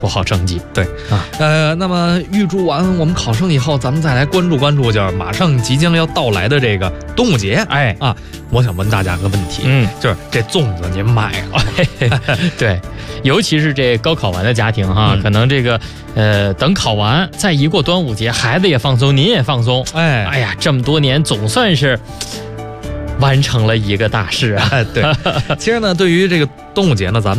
不好成绩。 对那么预祝完我们考生以后，咱们再来关注关注，就是马上即将要到来的这个端午节。我想问大家个问题，就是这粽子您买了？ 对，尤其是这高考完的家庭哈，可能这个等考完再一过端午节，孩子也放松，您也放松。哎呀，这么多年总算是完成了一个大事啊！ 对，其实呢，对于这个端午节呢，咱们